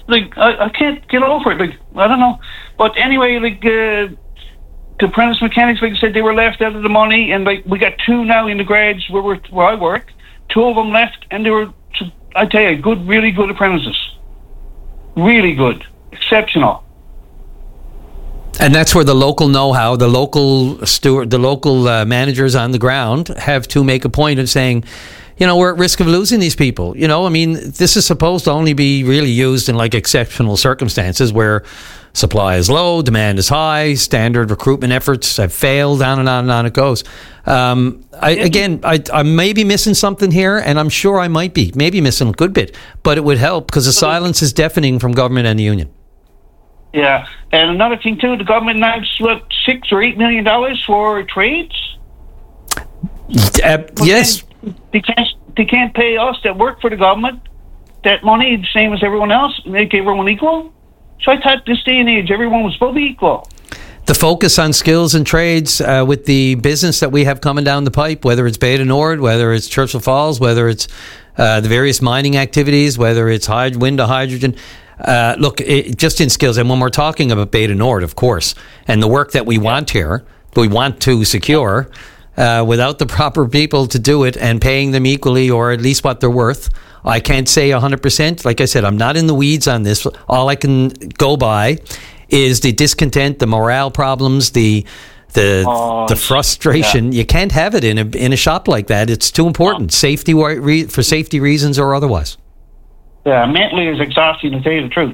Like, I can't get over it. Like, I don't know. But anyway, like, the apprentice mechanics, like I said, they were left out of the money, and like we got two now in the grades where I work. Two of them left, and they were, I tell you, really good apprentices. Really good, exceptional. And that's where the local know-how, the local steward, the local managers on the ground have to make a point of saying, we're at risk of losing these people. I mean, this is supposed to only be really used in like exceptional circumstances where supply is low, demand is high, standard recruitment efforts have failed, on and on and on it goes. I may be missing something here, and I'm sure I might be maybe missing a good bit, but it would help because the silence is deafening from government and the union. Yeah, and another thing too, the government announced $6 or $8 million for trades. Yes, they can't pay us that work for the government that money the same as everyone else, make everyone equal. So I thought this day and age everyone was supposed to be equal. The focus on skills and trades with the business that we have coming down the pipe, whether it's Beta Nord, whether it's Churchill Falls, whether it's the various mining activities, whether it's wind to hydrogen. Just in skills, and when we're talking about Beta Nord, of course, and the work that we want here, we want to secure, without the proper people to do it and paying them equally or at least what they're worth, I can't say 100%. Like I said, I'm not in the weeds on this. All I can go by is the discontent, the morale problems, the frustration. Yeah. You can't have it in a shop like that. It's too important, for safety reasons or otherwise. Yeah, mentally is exhausting, to tell you the truth.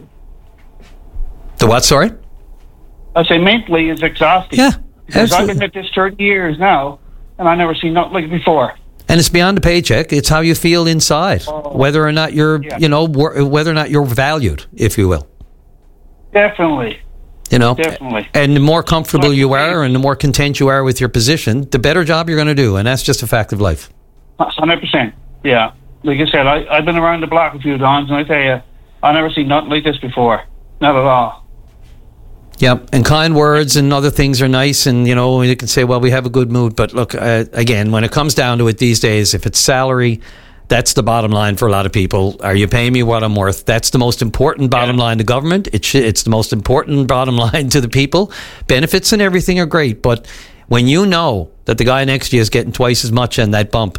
The what, sorry? I say mentally is exhausting. Yeah, because absolutely. I've been at this 30 years now, and I've never seen nothing like it before. And it's beyond a paycheck. It's how you feel inside, whether or not you're, whether or not you're valued, if you will. Definitely. Definitely. And the more comfortable you are and the more content you are with your position, the better job you're going to do. And that's just a fact of life. 100%. Yeah. Like I said, I've been around the block a few times, and I tell you, I've never seen nothing like this before. Not at all. Yep, and kind words and other things are nice, and you can say, well, we have a good mood. But look, again, when it comes down to it these days, if it's salary, that's the bottom line for a lot of people. Are you paying me what I'm worth? That's the most important bottom line to government. It's the most important bottom line to the people. Benefits and everything are great, but when you know that the guy next to you is getting twice as much in that bump,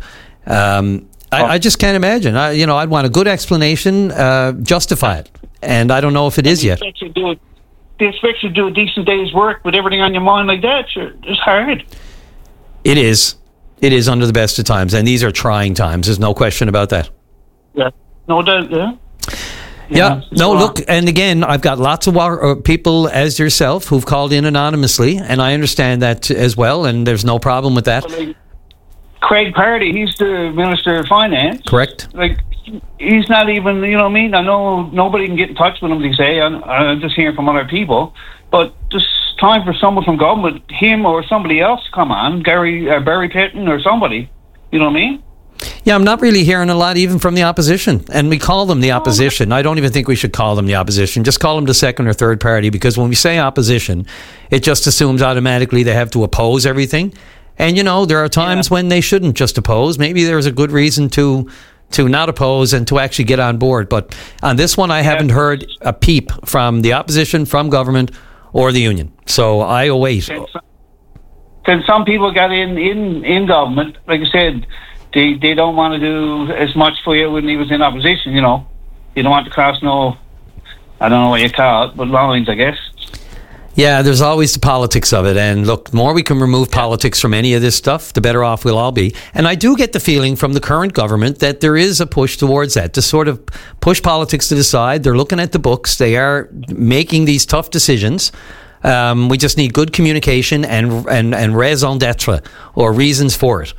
I just can't imagine. I'd want a good explanation, justify it, and I don't know if it is yet. They expect you to do a decent day's work with everything on your mind like that. It's hard. It is. It is under the best of times, and these are trying times. There's no question about that. Yeah, no doubt. Yeah. No, look, and again, I've got lots of people as yourself who've called in anonymously, and I understand that as well, and there's no problem with that. Craig Pardy, he's the Minister of Finance. Correct. Like, he's not even, you know what I mean? I know nobody can get in touch with him, they say. I'm just hearing from other people. But just time for someone from government, him or somebody else to come on, Barry Pitton or somebody. You know what I mean? Yeah, I'm not really hearing a lot even from the opposition. And we call them the opposition. I don't even think we should call them the opposition. Just call them the second or third party, because when we say opposition, it just assumes automatically they have to oppose everything. And, there are times when they shouldn't just oppose. Maybe there's a good reason to not oppose and to actually get on board. But on this one, I haven't heard a peep from the opposition, from government, or the union. So I await. Because some people got in government, like I said, they don't want to do as much for you when he was in opposition, You don't want to cross I don't know what you call it, but lines, I guess. Yeah, there's always the politics of it. And look, the more we can remove politics from any of this stuff, the better off we'll all be. And I do get the feeling from the current government that there is a push towards that, to sort of push politics to the side. They're looking at the books. They are making these tough decisions. We just need good communication and raison d'etre, or reasons for it,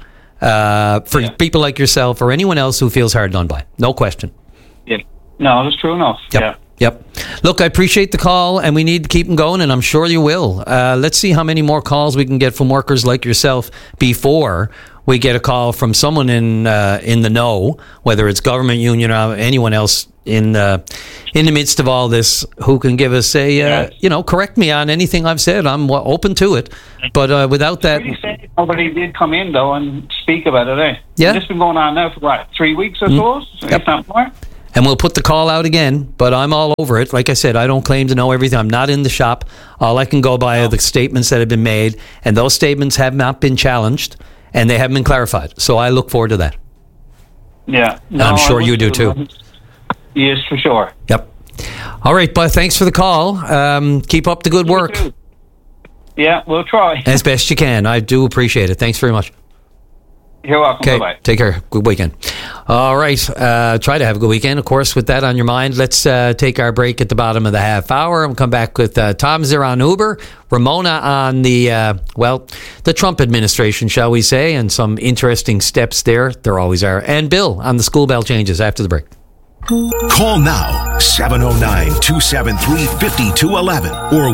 for people like yourself or anyone else who feels hard done by. No question. Yeah. No, that's true enough. Yep. Yeah. Yep. Look, I appreciate the call, and we need to keep them going, and I'm sure you will. Let's see how many more calls we can get from workers like yourself before we get a call from someone in the know, whether it's government, union, or anyone else in the midst of all this, who can give us correct me on anything I've said. I'm open to it, but without that, nobody did come in though and speak about it. Yeah, it's been going on now for 3 weeks, I suppose, if not more. And we'll put the call out again, but I'm all over it. Like I said, I don't claim to know everything. I'm not in the shop. All I can go by are the statements that have been made, and those statements have not been challenged, and they haven't been clarified. So I look forward to that. Yeah. And I'm sure you do too. Yes, for sure. Yep. All right, Bud, thanks for the call. Keep up the good work. Yeah, we'll try. As best you can. I do appreciate it. Thanks very much. You're welcome. Okay, Bye-bye. take care. Good weekend. All right, try to have a good weekend. Of course, with that on your mind, let's take our break at the bottom of the half hour and come back with Tom's there on Uber, Ramona on the Trump administration, shall we say, and some interesting steps there. There always are. And Bill on the school bell changes after the break. Call now, 709-273-5211 or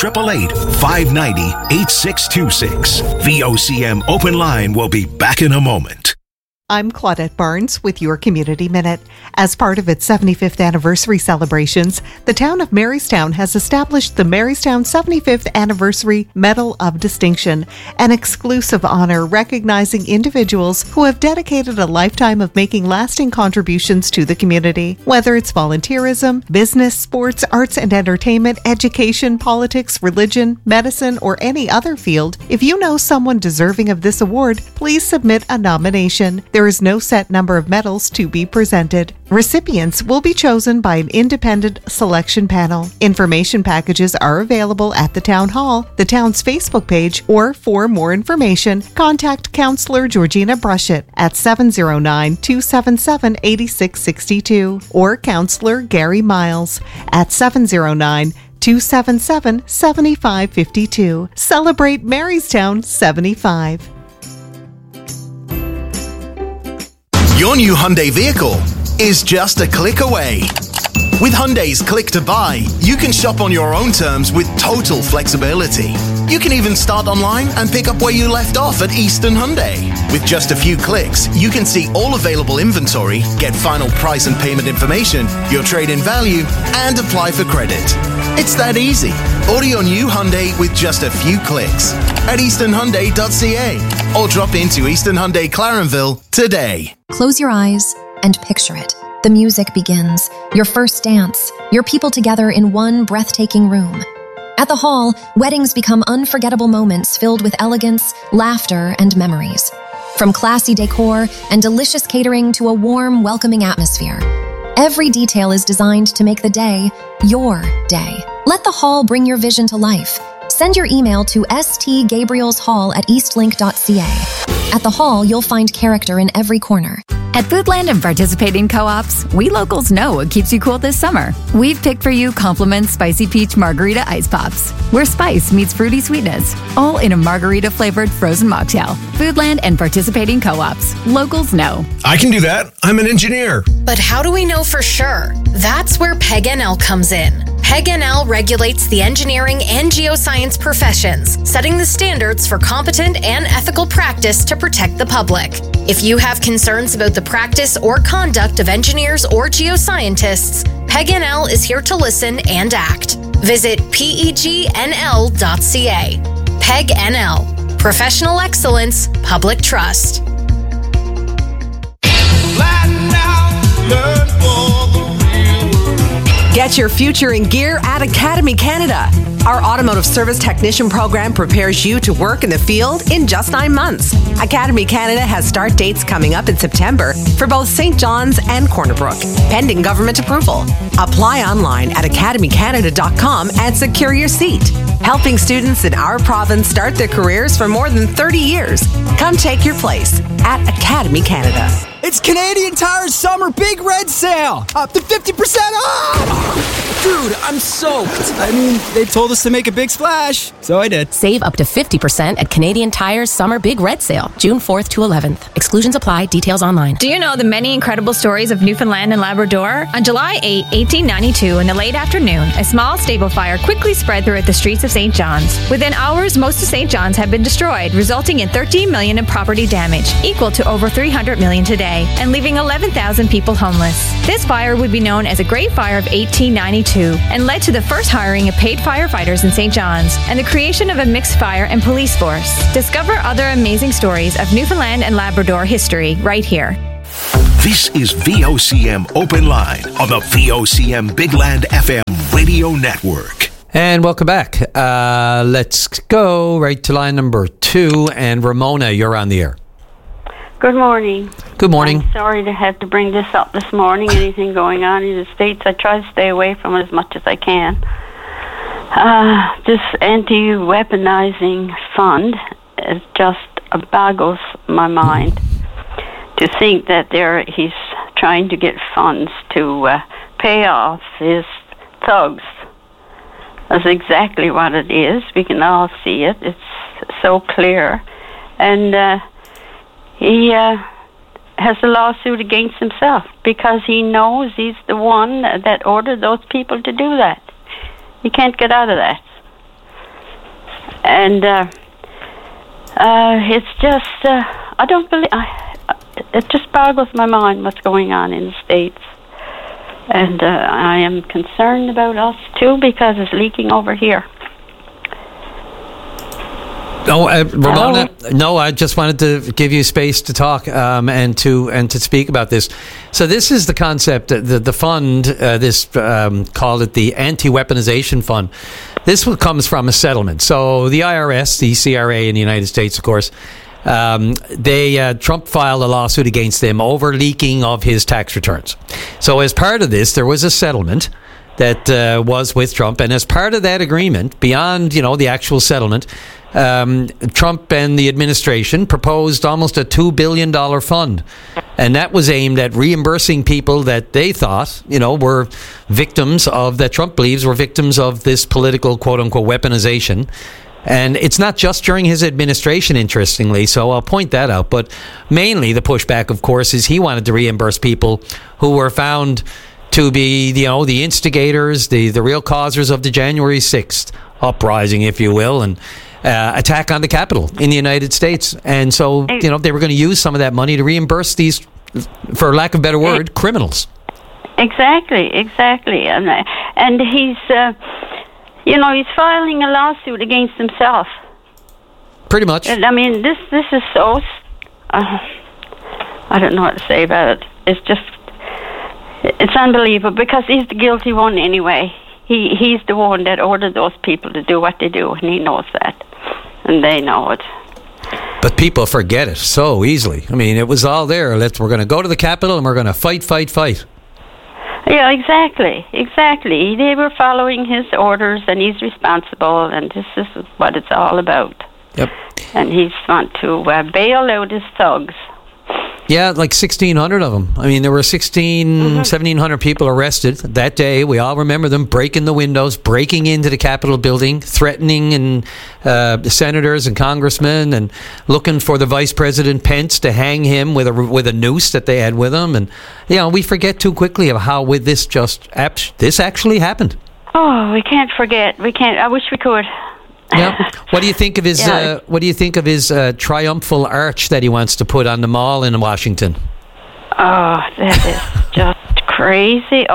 1-888-590-8626. VOCM Open Line will be back in a moment. I'm Claudette Barnes with your Community Minute. As part of its 75th anniversary celebrations, the town of Marystown has established the Marystown 75th Anniversary Medal of Distinction, an exclusive honor recognizing individuals who have dedicated a lifetime of making lasting contributions to the community. Whether it's volunteerism, business, sports, arts and entertainment, education, politics, religion, medicine, or any other field, if you know someone deserving of this award, please submit a nomination. There is no set number of medals to be presented. Recipients will be chosen by an independent selection panel. Information packages are available at the Town Hall, the town's Facebook page, or for more information, contact Councillor Georgina Brushett at 709-277-8662 or Councillor Gary Miles at 709-277-7552. Celebrate Marystown 75. Your new Hyundai vehicle is just a click away. With Hyundai's Click to Buy, you can shop on your own terms with total flexibility. You can even start online and pick up where you left off at Eastern Hyundai. With just a few clicks, you can see all available inventory, get final price and payment information, your trade-in value, and apply for credit. It's that easy. Order your new Hyundai with just a few clicks at easternhyundai.ca or drop into Eastern Hyundai Clarenville today. Close your eyes and picture it. The music begins, your first dance, your people together in one breathtaking room. At the Hall, weddings become unforgettable moments filled with elegance, laughter, and memories. From classy decor and delicious catering to a warm, welcoming atmosphere, every detail is designed to make the day your day. Let the Hall bring your vision to life. Send your email to stgabrielshall@eastlink.ca. At the Hall, you'll find character in every corner. At Foodland and participating co-ops, we locals know what keeps you cool this summer. We've picked for you Compliment Spicy Peach Margarita Ice Pops, where spice meets fruity sweetness, all in a margarita-flavored frozen mocktail. Foodland and participating co-ops. Locals know. I can do that. I'm an engineer. But how do we know for sure? That's where PEG-NL comes in. PEG-NL regulates the engineering and geoscience professions, setting the standards for competent and ethical practice to protect the public. If you have concerns about the practice or conduct of engineers or geoscientists, PEG-NL is here to listen and act. Visit pegnl.ca. PEG-NL. Professional excellence, public trust. Get your future in gear at Academy Canada. Our automotive service technician program prepares you to work in the field in just 9 months. Academy Canada has start dates coming up in September for both St. John's and Corner Brook, pending government approval. Apply online at academycanada.com and secure your seat. Helping students in our province start their careers for more than 30 years. Come take your place at Academy Canada. It's Canadian Tire's Summer Big Red Sale! Up to 50% off! Dude, I'm soaked. I mean, they told us to make a big splash, so I did. Save up to 50% at Canadian Tire's Summer Big Red Sale, June 4th to 11th. Exclusions apply. Details online. Do you know the many incredible stories of Newfoundland and Labrador? On July 8, 1892, in the late afternoon, a small stable fire quickly spread throughout the streets of St. John's. Within hours, most of St. John's had been destroyed, resulting in $13 million in property damage, equal to over $300 million today, and leaving 11,000 people homeless. This fire would be known as the Great Fire of 1892 and led to the first hiring of paid firefighters in St. John's and the creation of a mixed fire and police force. Discover other amazing stories of Newfoundland and Labrador history right here. This is VOCM Open Line on the VOCM Big Land FM radio network. And welcome back. Let's go right to line number 2. And Ramona, you're on the air. Good morning. Good morning. I'm sorry to have to bring this up this morning. Anything going on in the States, I try to stay away from it as much as I can. This anti-weaponizing fund is just boggles my mind to think that he's trying to get funds to pay off his thugs. That's exactly what it is. We can all see it. It's so clear. And he has a lawsuit against himself because he knows he's the one that ordered those people to do that. He can't get out of that. And it's just, I don't believe, it just boggles my mind what's going on in the States. And I am concerned about us too because it's leaking over here. No, Ramona. No, I just wanted to give you space to talk and to speak about this. So this is the concept. The fund, called it the Anti-Weaponization Fund. This comes from a settlement. So the IRS, the CRA in the United States, of course, Trump filed a lawsuit against them over leaking of his tax returns. So as part of this, there was a settlement that was with Trump, and as part of that agreement, beyond the actual settlement, Trump and the administration proposed almost a $2 billion fund. And that was aimed at reimbursing people that they thought, were victims of, that Trump believes were victims of this political, quote unquote, weaponization. And it's not just during his administration, interestingly, so I'll point that out. But mainly the pushback, of course, is he wanted to reimburse people who were found to be, the instigators, the real causers of the January 6th uprising, if you will, and attack on the Capitol in the United States. And so, they were going to use some of that money to reimburse these, for lack of a better word, criminals. Exactly. And he's, he's filing a lawsuit against himself. Pretty much. I mean, this is so, I don't know what to say about it. It's unbelievable because he's the guilty one anyway. He's the one that ordered those people to do what they do, and he knows that. And they know it. But people forget it so easily. I mean, it was all there. We're going to go to the Capitol and we're going to fight. Yeah, exactly. They were following his orders, and he's responsible, and this is what it's all about. Yep. And he's want to bail out his thugs. Yeah, like 1,600 of them. I mean, there were 1,700 people arrested that day. We all remember them breaking the windows, breaking into the Capitol building, threatening and senators and congressmen, and looking for the Vice President Pence to hang him with a noose that they had with them. And we forget too quickly of how with this this actually happened. Oh, we can't forget. We can't. I wish we could. Yeah. What do you think of his? What do you think of his triumphal arch that he wants to put on the mall in Washington? Oh, that is just crazy.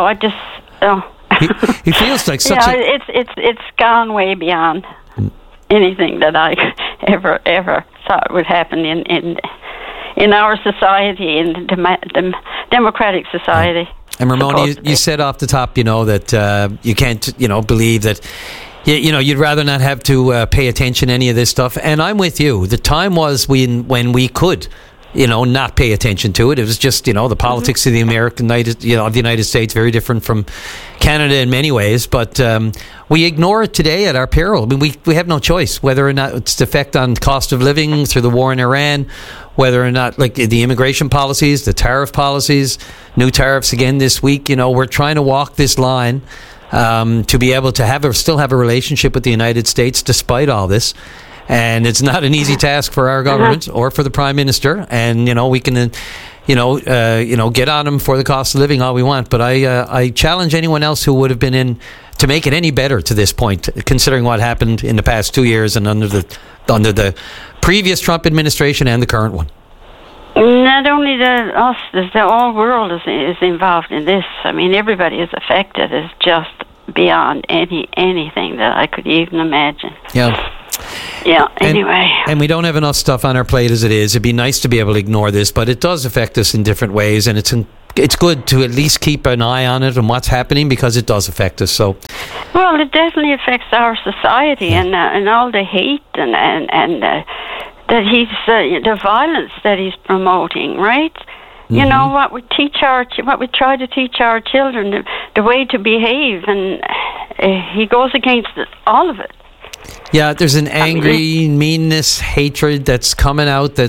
He feels like such it's gone way beyond anything that I ever thought would happen in our society, in the democratic society. And Ramona, you said off the top, that you can't, believe that. You'd rather not have to pay attention to any of this stuff. And I'm with you. The time was when we could, not pay attention to it. It was just, the politics of the of the United States, very different from Canada in many ways. But we ignore it today at our peril. I mean, we have no choice, whether or not it's the effect on cost of living through the war in Iran, whether or not, like the immigration policies, the tariff policies, new tariffs again this week. We're trying to walk this line. To be able to still have a relationship with the United States despite all this. And it's not an easy task for our government or for the Prime Minister. And, we can, get on them for the cost of living all we want. But I challenge anyone else who would have been in to make it any better to this point, considering what happened in the past 2 years and under the previous Trump administration and the current one. Not only us, the whole world is involved in this. I mean, everybody is affected. It's just beyond anything that I could even imagine. Yeah. Yeah, anyway. And we don't have enough stuff on our plate as it is. It'd be nice to be able to ignore this, but it does affect us in different ways, and it's good to at least keep an eye on it and what's happening, because it does affect us. So, well, it definitely affects our society, and all the hate and that he's the violence that he's promoting, right? Mm-hmm. You know what we try to teach our children, the way to behave, and he goes against all of it. Yeah, there's an angry meanness, hatred that's coming out.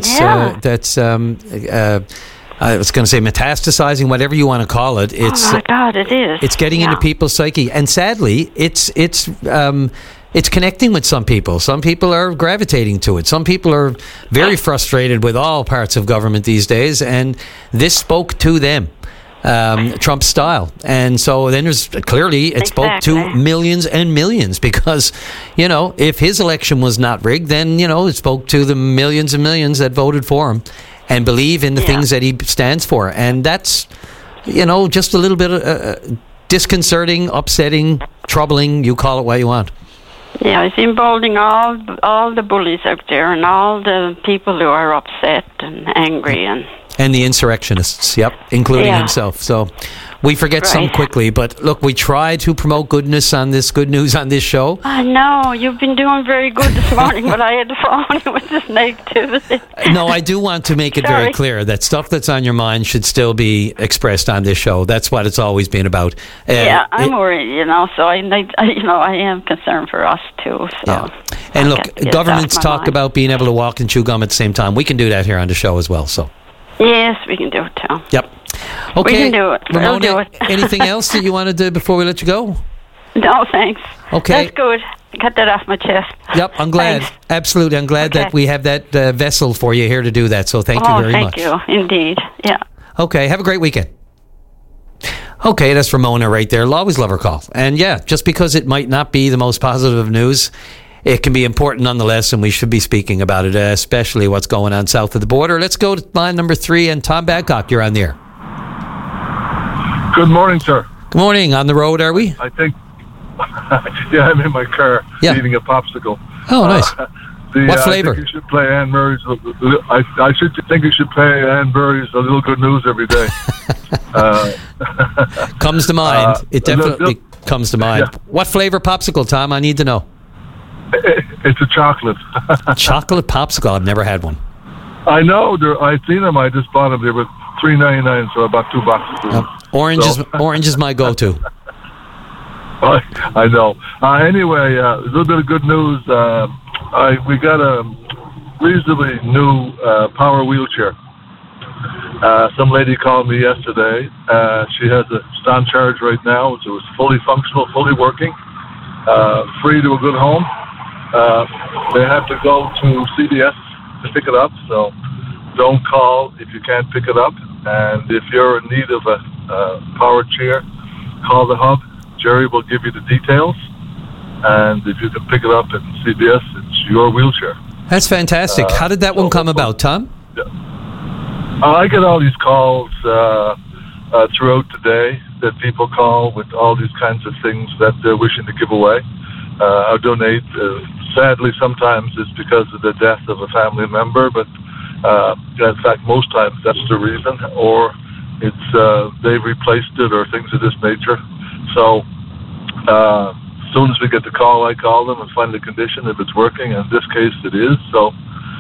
I was going to say metastasizing, whatever you want to call it. Oh my God, it is. It's getting into people's psyche, and sadly, it's connecting with some people. Some people are gravitating to it. Some people are very frustrated with all parts of government these days, and this spoke to them, Trump style. And so then there's clearly it spoke to millions and millions, because, if his election was not rigged, then, it spoke to the millions and millions that voted for him and believe in the things that he stands for. And that's, just a little bit disconcerting, upsetting, troubling, you call it what you want. Yeah, it's emboldening all the bullies out there and all the people who are upset and angry. And the insurrectionists, including himself. So we forget some quickly, but look, we try to promote good news on this show. I know, you've been doing very good this morning, but I had to phone with this negativity. No, I do want to make it very clear that stuff that's on your mind should still be expressed on this show. That's what it's always been about. I'm worried, so I am concerned for us too. So. Yeah. And look, governments talk about being able to walk and chew gum at the same time. We can do that here on the show as well, so. Yes, we can do it too. Yep. Okay. We can do it. Ramona, we'll do it. Anything else that you want to do before we let you go? No, thanks. Okay. That's good. Got that off my chest. Yep, I'm glad. Thanks. Absolutely. I'm glad that we have that vessel for you here to do that. So thank you very much. Thank you. Indeed. Yeah. Okay. Have a great weekend. Okay, that's Ramona right there. I'll always love her call. And just because it might not be the most positive of news, it can be important nonetheless, and we should be speaking about it, especially what's going on south of the border. Let's go to line number 3, and Tom Babcock, you're on the air. Good morning, sir. Good morning. On the road, are we? I think, I'm in my car eating a popsicle. Oh, nice. What flavor? I think you should play Anne Murray's. I should think you should play Anne Murray's A Little Good News every day. Comes to mind. It definitely comes to mind. Yeah. What flavor popsicle, Tom? I need to know. It's a chocolate. Chocolate popsicle. I've never had one. I know. I've seen them. I just bought them. They were $3.99, so I bought 2 boxes. Orange is my go-to. I know. Anyway, a little bit of good news. We got a reasonably new power wheelchair. Some lady called me yesterday. She has it's on charge right now, so it's fully functional, fully working, free to a good home. They have to go to CBS to pick it up, so don't call if you can't pick it up. And if you're in need of a power chair, call the hub. Jerry will give you the details. And if you can pick it up at CBS, it's your wheelchair. That's fantastic. How did that one come about, Tom? I get all these calls throughout the day that people call with all these kinds of things that they're wishing to give away or donate. Sadly, sometimes it's because of the death of a family member, but in fact, most times that's the reason, or it's they've replaced it or things of this nature. So as soon as we get the call, I call them and find the condition if it's working. In this case, it is. So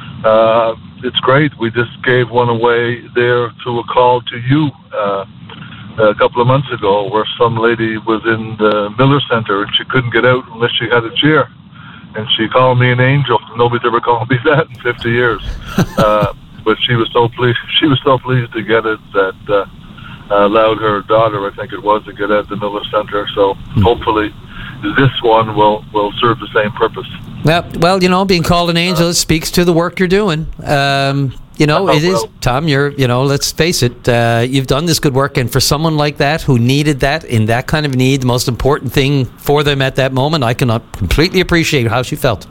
it's great. We just gave one away there to a call to you a couple of months ago, where some lady was in the Miller Center and she couldn't get out unless she had a chair. And she called me an angel. Nobody's ever called me that in 50 years. But she was so pleased. She was so pleased to get it that allowed her daughter, I think it was, to get at the Miller Center. So hopefully this one will serve the same purpose. Well, being called an angel speaks to the work you're doing. It is, Tom, let's face it, you've done this good work, and for someone like that who needed that, in that kind of need, the most important thing for them at that moment, I cannot completely appreciate how she felt.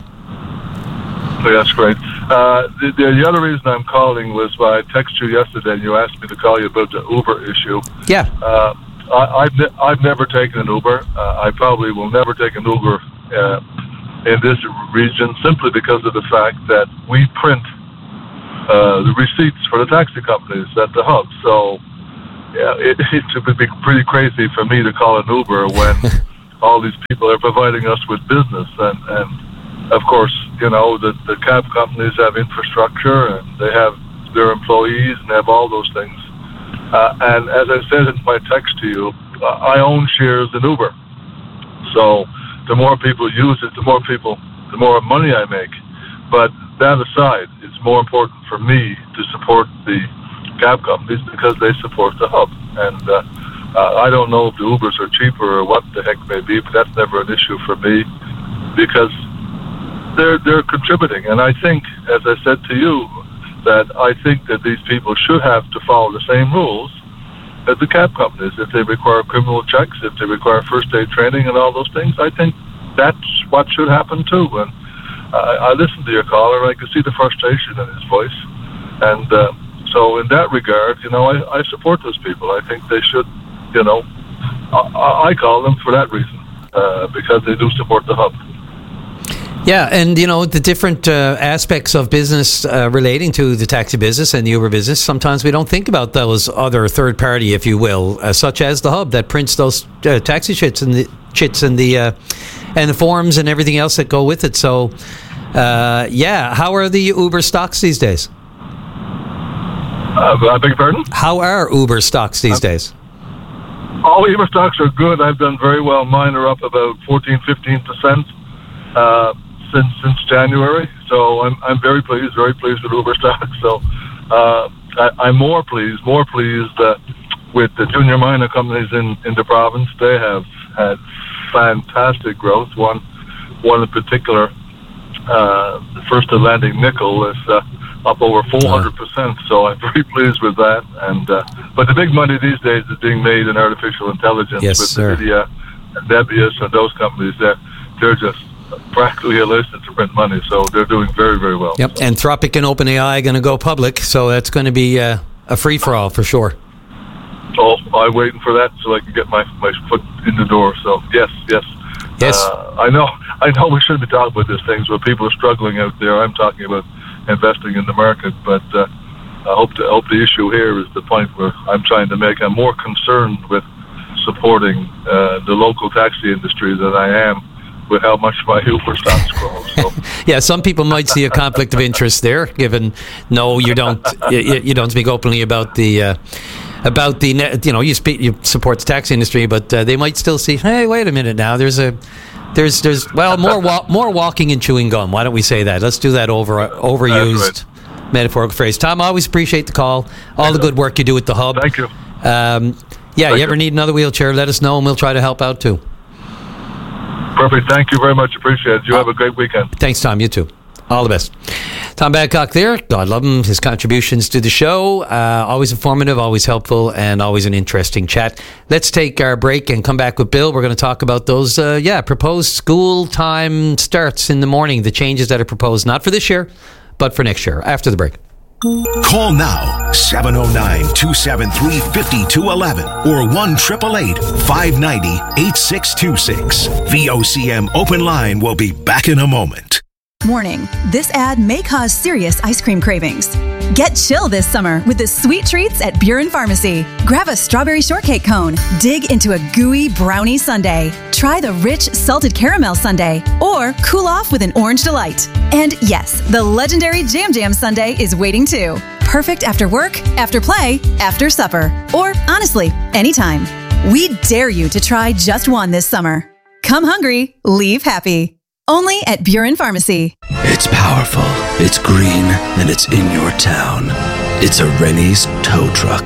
So that's great. The other reason I'm calling was I texted you yesterday and you asked me to call you about the Uber issue. Yeah. I've never taken an Uber. I probably will never take an Uber in this region simply because of the fact that we print the receipts for the taxi companies at the hub. So yeah, it would be pretty crazy for me to call an Uber when all these people are providing us with business. And of course, you know, the cab companies have infrastructure and they have their employees and have all those things. And as I said in my text to you, I own shares in Uber. So the more people use it, the more money I make. But that aside, it's more important for me to support the cab companies because they support the hub. And I don't know if the Ubers are cheaper or what the heck may be, but that's never an issue for me because they're contributing. And I think, as I said to you, that I think that these people should have to follow the same rules as the cab companies. If they require criminal checks, if they require first aid training and all those things, I think that's what should happen too. And I listened to your caller and I could see the frustration in his voice. And so in that regard, you know, I support those people. I think they should, you know, I call them for that reason, because they do support the hub. Yeah, and you know, the different aspects of business relating to the taxi business and the Uber business, sometimes we don't think about those other third party, if you will, such as the hub that prints those taxi chits and the forms and everything else that go with it. So yeah, how are the Uber stocks these days? I beg your pardon? How are Uber stocks these days? All Uber stocks are good. I've done very well. Mine are up about 14-15%. Since January, so I'm very pleased with Uber stocks. So I'm more pleased with the junior miner companies in the province. They have had fantastic growth. One in particular, the First Atlantic Nickel is up over 400%. So I'm very pleased with that. And but the big money these days is being made in artificial intelligence with NVIDIA and Nebius and those companies. They're just practically a license to print money, so they're doing very, very well. Yep, Anthropic and OpenAI are going to go public, so that's going to be a free-for-all for sure. Oh, I'm waiting for that so I can get my foot in the door. So yes. I know we shouldn't be talking about these things where people are struggling out there. I'm talking about investing in the market, but I hope the issue here is the point where I'm trying to make. I'm more concerned with supporting the local taxi industry than I am with how much my Uber stocks grow. So. Yeah, some people might see a conflict of interest there, given you don't speak openly about the you support the taxi industry, but they might still see, hey, wait a minute now, there's more walking and chewing gum. Why don't we say that? Let's do that overused metaphorical phrase. Tom, I always appreciate the call, all the good work you do at the hub. Thank you. You ever need another wheelchair, let us know and we'll try to help out too. Perfect. Thank you very much. Appreciate it. You have a great weekend. Thanks, Tom. You too. All the best. Tom Badcock there. God love him. His contributions to the show. Always informative, always helpful, and always an interesting chat. Let's take our break and come back with Bill. We're going to talk about those proposed school time starts in the morning, the changes that are proposed, not for this year, but for next year, after the break. Call now, 709-273-5211 or 1-888-590-8626. VOCM Open Line will be back in a moment. Warning, this ad may cause serious ice cream cravings. Get chill this summer with the sweet treats at Buren Pharmacy. Grab a strawberry shortcake cone, dig into a gooey brownie sundae, try the rich salted caramel sundae, or cool off with an orange delight. And yes, the legendary Jam Jam sundae is waiting too. Perfect after work, after play, after supper, or honestly, anytime. We dare you to try just one this summer. Come hungry, leave happy. Only at Buren Pharmacy. It's powerful, it's green, and it's in your town. It's a Rennie's tow truck.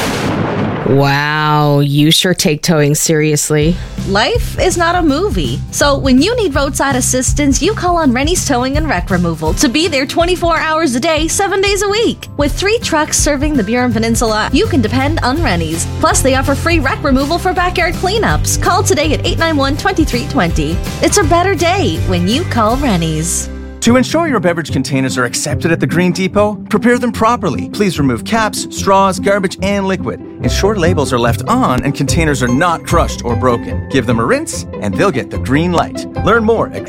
Wow, you sure take towing seriously. Life is not a movie. So when you need roadside assistance, you call on Rennie's Towing and Wreck Removal to be there 24 hours a day, 7 days a week. With 3 trucks serving the Buren Peninsula, you can depend on Rennie's. Plus, they offer free wreck removal for backyard cleanups. Call today at 891-2320. It's a better day when you call Rennie's. To ensure your beverage containers are accepted at the Green Depot, prepare them properly. Please remove caps, straws, garbage, and liquid. Ensure labels are left on and containers are not crushed or broken. Give them a rinse, and they'll get the green light. Learn more at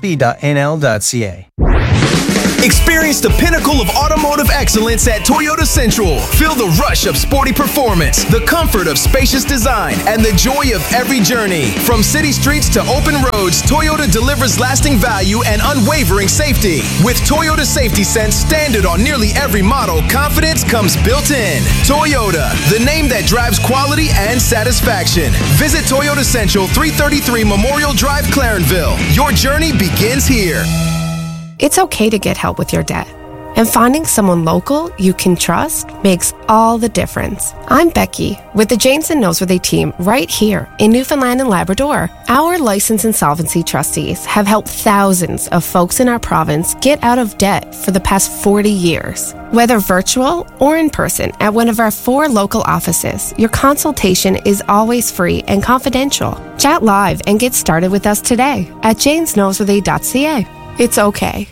mmsb.nl.ca. Experience the pinnacle of automotive excellence at Toyota Central. Feel the rush of sporty performance, the comfort of spacious design, and the joy of every journey. From city streets to open roads, Toyota delivers lasting value and unwavering safety. With Toyota Safety Sense standard on nearly every model, confidence comes built in. Toyota, the name that drives quality and satisfaction. Visit Toyota Central, 333 Memorial Drive, Clarenville. Your journey begins here. It's okay to get help with your debt. And finding someone local you can trust makes all the difference. I'm Becky with the James and Noseworthy team right here in Newfoundland and Labrador. Our licensed insolvency trustees have helped thousands of folks in our province get out of debt for the past 40 years. Whether virtual or in person at one of our 4 local offices, your consultation is always free and confidential. Chat live and get started with us today at jamesnoseworthy.ca. It's okay.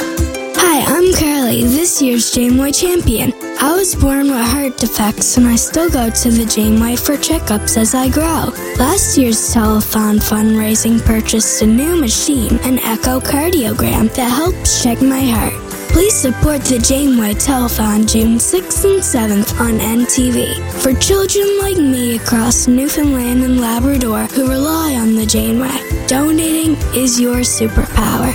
Hi, I'm Carly, this year's Janeway champion. I was born with heart defects and I still go to the Janeway for checkups as I grow. Last year's telethon fundraising purchased a new machine, an echocardiogram, that helps check my heart. Please support the Janeway Telethon June 6th and 7th on NTV. For children like me across Newfoundland and Labrador who rely on the Janeway, donating is your superpower.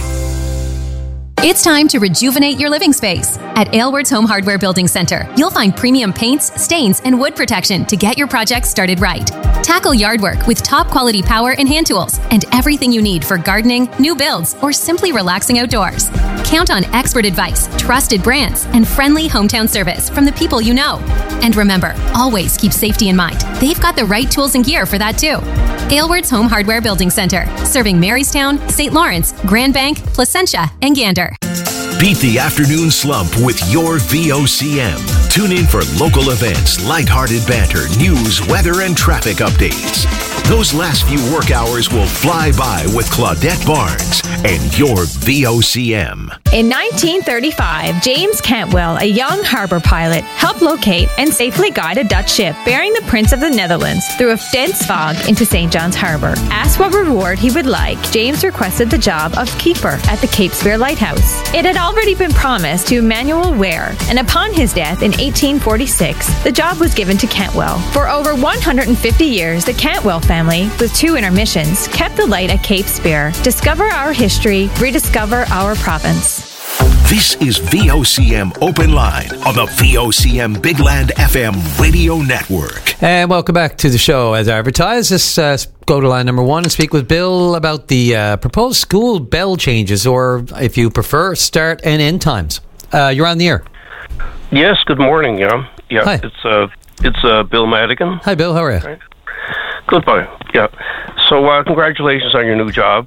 It's time to rejuvenate your living space. At Aylward's Home Hardware Building Center, you'll find premium paints, stains, and wood protection to get your project started right. Tackle yard work with top quality power and hand tools and everything you need for gardening, new builds, or simply relaxing outdoors. Count on expert advice, trusted brands, and friendly hometown service from the people you know. And remember, always keep safety in mind. They've got the right tools and gear for that too. Aylward's Home Hardware Building Center, serving Marystown, St. Lawrence, Grand Bank, Placentia, and Gander. Beat the afternoon slump with your VOCM. Tune in for local events, lighthearted banter, news, weather, and traffic updates. Those last few work hours will fly by with Claudette Barnes and your VOCM. In 1935, James Cantwell, a young harbor pilot, helped locate and safely guide a Dutch ship bearing the Prince of the Netherlands through a dense fog into St. John's Harbor. Asked what reward he would like, James requested the job of keeper at the Cape Spear Lighthouse. It had already been promised to Emmanuel Ware, and upon his death in 1846, the job was given to Cantwell. For over 150 years, the Cantwell family, with 2 intermissions, kept the light at Cape Spear. Discover our history, rediscover our province. This is VOCM Open Line on the VOCM Big Land FM radio network. And welcome back to the show. As advertised, let's go to line number 1 and speak with Bill about the proposed school bell changes, or if you prefer, start and end times. You're on the air. Yes, good morning. Yeah. Hi. It's Bill Madigan. Hi, Bill. How are you? Right. Goodbye. Yeah. So congratulations on your new job.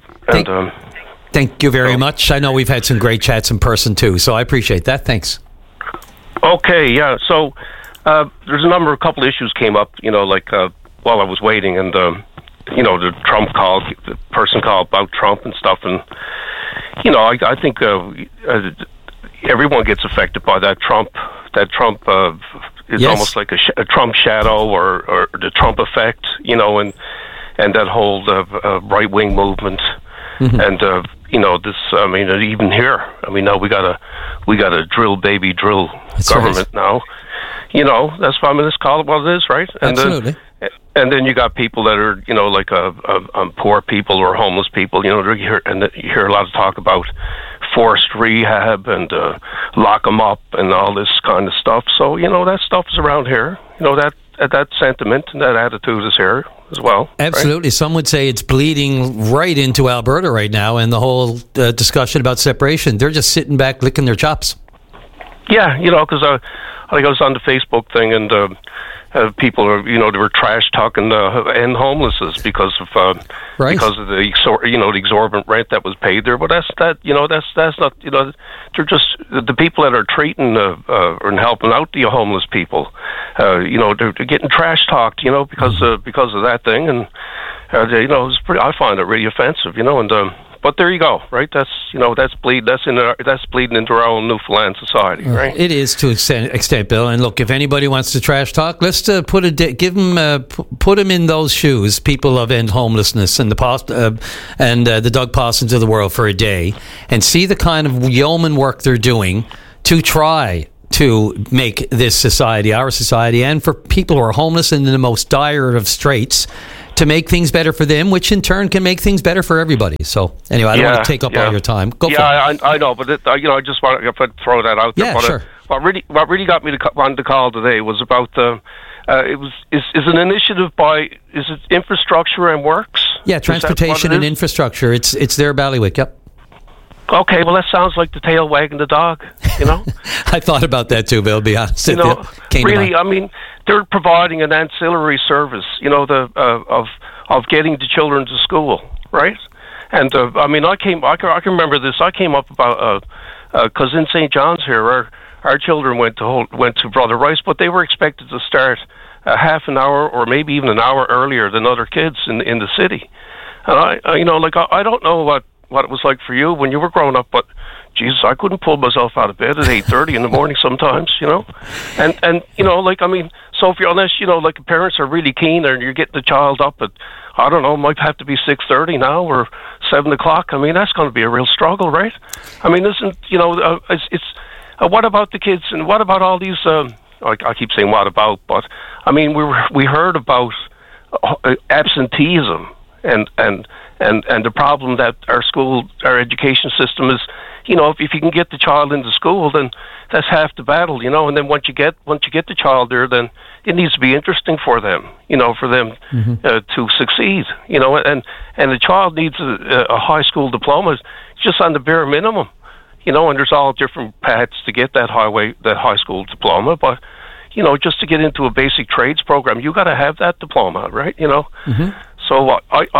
Thank you very much. I know we've had some great chats in person too, so I appreciate that. Thanks. Okay. Yeah. So there's a couple issues came up. While I was waiting, and the person called about Trump and stuff, and I think everyone gets affected by that Trump. That Trump is almost like a Trump shadow or the Trump effect, and that whole right-wing movement. Mm-hmm. And this. I mean, even here. I mean, now we got a drill government now. That's why let's call it what it is, right? And absolutely. And then you got people that are, poor people or homeless people. You hear a lot of talk about forced rehab and lock them up and all this kind of stuff. So that stuff is around here. That sentiment and that attitude is here as well. Absolutely. Right? Some would say it's bleeding right into Alberta right now, and the whole discussion about separation. They're just sitting back licking their chops. Yeah, because I was on the Facebook thing, and people are, they were trash talking end homelessness because of the exorbitant rent that was paid there. But that's not, they're just the people that are treating and helping out the homeless people. They're getting trash talked, because of that thing, and it's pretty. I find it really offensive, and but there you go, right? That's bleeding into our own Newfoundland society, right? It is to an extent, Bill. And look, if anybody wants to trash talk, let's put them in those shoes, people of end homelessness and the Doug Pawsons of the world for a day, and see the kind of yeoman work they're doing to try to make this society, our society, and for people who are homeless and in the most dire of straits, to make things better for them, which in turn can make things better for everybody. So anyway, I don't want to take up all your time. Go for it. I know, but I just want to throw that out there. Yeah, sure. What really got me wanted to call today was about is an initiative is it Infrastructure and Works? Yeah, transportation and infrastructure. It's their Ballywick. Yep. Okay, well, that sounds like the tail wagging the dog, you know? I thought about that too, Bill, to be honest. Really, I mean, they're providing an ancillary service, of getting the children to school, right? And, I can remember this. I came up about, because in St. John's here, our children went to Brother Rice, but they were expected to start half an hour or maybe even an hour earlier than other kids in the city. And I don't know what it was like for you when you were growing up, but Jesus, I couldn't pull myself out of bed at 8:30 in the morning sometimes, and so if you're honest, like parents are really keen and you're getting the child up at, I don't know, might have to be 6:30 now or 7 o'clock. I mean, that's going to be a real struggle, right? I mean, it's what about the kids and what about all these, I keep saying what about, but I mean, we heard about absenteeism and the problem that our education system is, if you can get the child into school, then that's half the battle, and then once you get the child there, then it needs to be interesting for them, for them to succeed, and the child needs a high school diploma just on the bare minimum, and there's all different paths to get that high school diploma, but just to get into a basic trades program, you got to have that diploma, right? So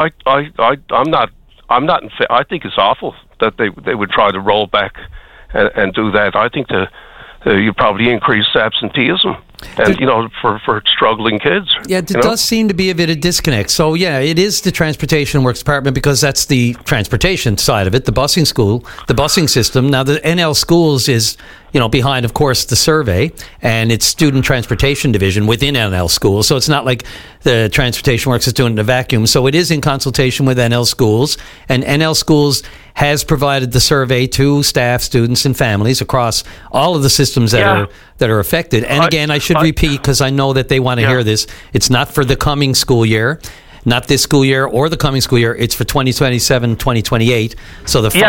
I'm not. I think it's awful that they would try to roll back and do that. I think you probably increase absenteeism and for struggling kids. Yeah, there does seem to be a bit of disconnect. So yeah, it is the Transportation Works Department because that's the transportation side of it, the busing system. Now the NL Schools is behind, of course, the survey, and it's Student Transportation Division within NL Schools. So it's not like the Transportation Works is doing it in a vacuum. So it is in consultation with NL Schools, and NL Schools has provided the survey to staff, students, and families across all of the systems that are affected. And again, I should repeat, because I know that they want to hear this, it's not for the coming school year. Not this school year or the coming school year. It's for 2027, 2028. So the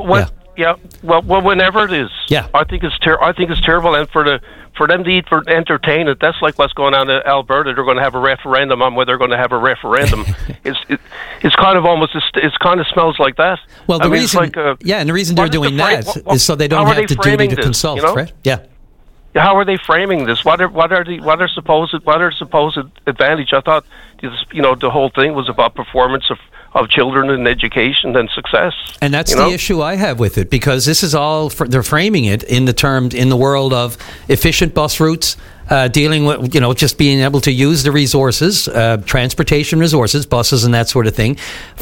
well, whenever it is. Yeah, I think it's terrible, and for them to entertain it, that's like what's going on in Alberta. They're going to have a referendum on whether they're going to have a referendum. It's kind of almost it kind of smells like that. Well, the reason, and the reason they're doing that is so they don't have the duty to consult, right? Yeah. How are they framing this? What are supposed advantage? I thought the whole thing was about performance of children in education and success. And that's the issue I have with it, because this is all they're framing it in the world of efficient bus routes, dealing with just being able to use the resources, transportation resources, buses and that sort of thing,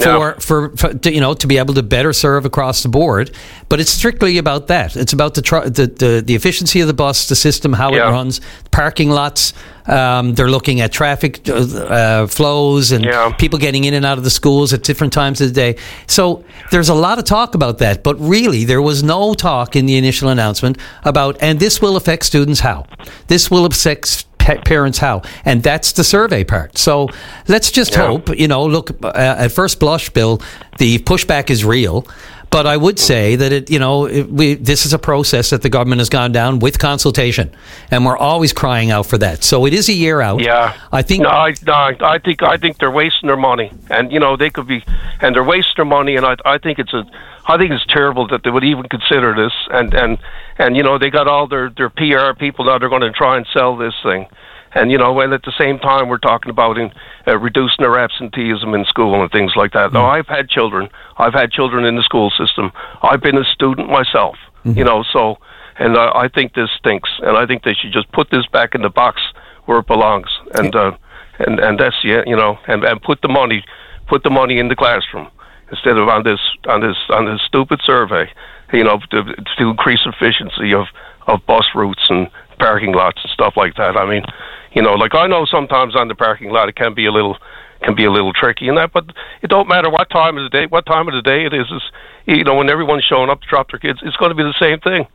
to be able to better serve across the board. But it's strictly about that. It's about the efficiency of the bus, the system, how it runs, parking lots. They're looking at traffic flows and people getting in and out of the schools at different times of the day. So there's a lot of talk about that, but really there was no talk in the initial announcement about, and this will affect students how? This will affect parents how? And that's the survey part. So let's just hope, look, at first blush, Bill, the pushback is real. But I would say that this is a process that the government has gone down with consultation, and we're always crying out for that. So it is a year out. Yeah, I think. I think they're wasting their money, and they could be, and they're wasting their money, and I think it's terrible that they would even consider this, and they got all their PR people now. They're going to try and sell this thing. And, and at the same time, we're talking about reducing their absenteeism in school and things like that. Now, I've had children in the school system. I've been a student myself, so, and I think this stinks. And I think they should just put this back in the box where it belongs. And that's, and put the money in the classroom instead of on this stupid survey, to increase efficiency of bus routes and parking lots and stuff like that. I mean, like I know sometimes on the parking lot it can be a little tricky and that, but it don't matter what time of the day it is. When everyone's showing up to drop their kids, it's going to be the same thing.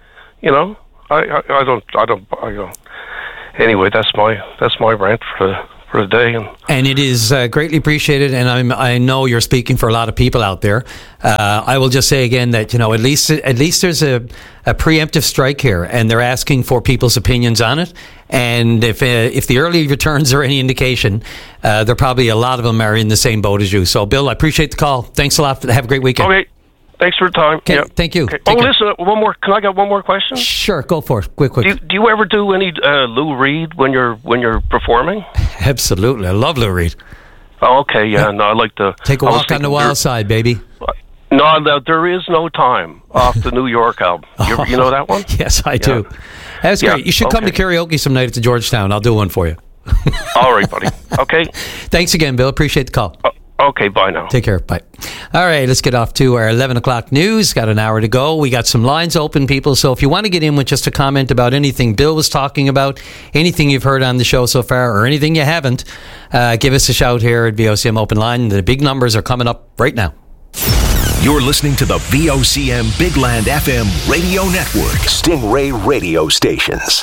I don't. Anyway, that's my rant for the day. And it is greatly appreciated, and I know you're speaking for a lot of people out there. I will just say again that at least there's a preemptive strike here, and they're asking for people's opinions on it. And if the early returns are any indication, there probably a lot of them are in the same boat as you. So, Bill, I appreciate the call. Thanks a lot. Have a great weekend. Okay. Thanks for the time. Okay, thank you. Okay. Listen, one more. Can I get one more question? Sure, go for it. Quick. Do you ever do any Lou Reed when you're performing? Absolutely, I love Lou Reed. Oh, okay, yeah. No, I like to take a walk on the wild side, baby. No, there is no time off the New York album. You know that one? Yes, I do. That's great. You should come to karaoke some night at Georgetown. I'll do one for you. All right, buddy. Okay. Thanks again, Bill. Appreciate the call. Okay, bye now. Take care. Bye. All right, let's get off to our 11 o'clock news. Got an hour to go. We got some lines open, people. So if you want to get in with just a comment about anything Bill was talking about, anything you've heard on the show so far, or anything you haven't, give us a shout here at VOCM Open Line. The big numbers are coming up right now. You're listening to the VOCM Big Land FM radio network. Stingray radio stations.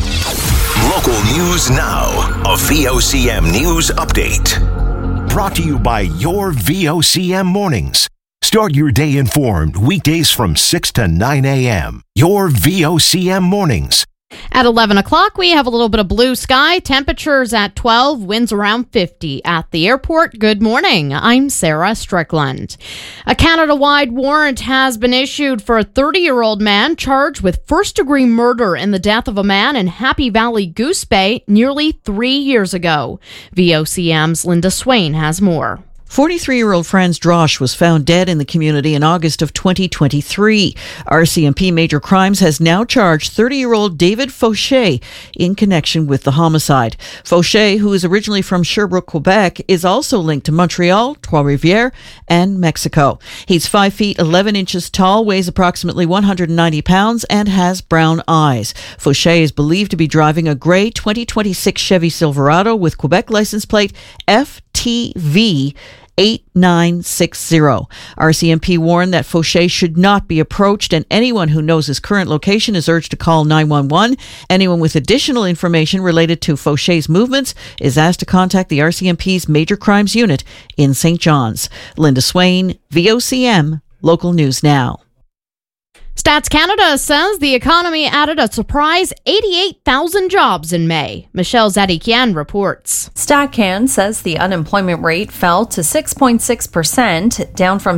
Local news now. A VOCM news update. Brought to you by your VOCM mornings. Start your day informed weekdays from 6 to 9 a.m. Your VOCM mornings. At 11 o'clock, we have a little bit of blue sky. Temperatures at 12, winds around 50 at the airport. Good morning. I'm Sarah Strickland. A Canada-wide warrant has been issued for a 30-year-old man charged with first-degree murder in the death of a man in Happy Valley Goose Bay nearly 3 years ago. VOCM's Linda Swain has more. 43-year-old Franz Drosch was found dead in the community in August of 2023. RCMP Major Crimes has now charged 30-year-old David Fauché in connection with the homicide. Fauché, who is originally from Sherbrooke, Quebec, is also linked to Montreal, Trois-Rivières, and Mexico. He's 5 feet 11 inches tall, weighs approximately 190 pounds, and has brown eyes. Fauché is believed to be driving a gray 2026 Chevy Silverado with Quebec license plate FTV 8960. RCMP warned that Fauché should not be approached, and anyone who knows his current location is urged to call 911. Anyone with additional information related to Fauché's movements is asked to contact the RCMP's Major Crimes Unit in St. John's. Linda Swain, VOCM, Local News Now. Stats Canada says the economy added a surprise 88,000 jobs in May. Michelle Zadikian reports. StatCan says the unemployment rate fell to 6.6%, down from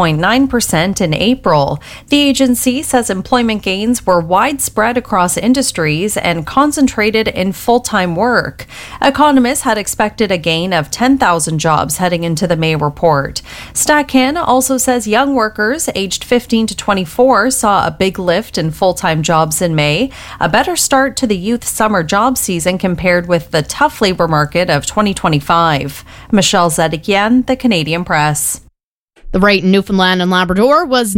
6.9% in April. The agency says employment gains were widespread across industries and concentrated in full-time work. Economists had expected a gain of 10,000 jobs heading into the May report. StatCan also says young workers aged 15 to 24 saw a big lift in full-time jobs in May, a better start to the youth summer job season compared with the tough labor market of 2025. Michelle Zedikian, The Canadian Press. The rate in Newfoundland and Labrador was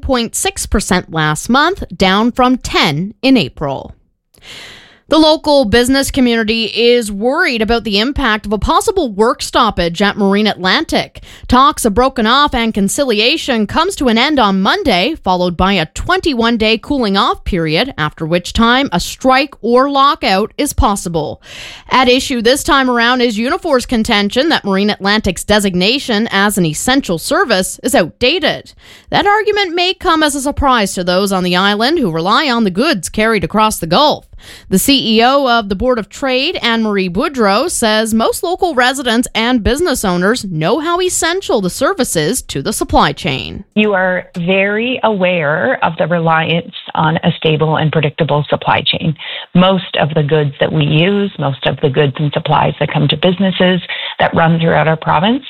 9.6% last month, down from 10% in April. The local business community is worried about the impact of a possible work stoppage at Marine Atlantic. Talks have broken off and conciliation comes to an end on Monday, followed by a 21-day cooling off period, after which time a strike or lockout is possible. At issue this time around is Unifor's contention that Marine Atlantic's designation as an essential service is outdated. That argument may come as a surprise to those on the island who rely on the goods carried across the Gulf. The CEO of the Board of Trade, Anne-Marie Boudreau, says most local residents and business owners know how essential the service is to the supply chain. You are very aware of the reliance on a stable and predictable supply chain. Most of the goods that we use, most of the goods and supplies that come to businesses that run throughout our province,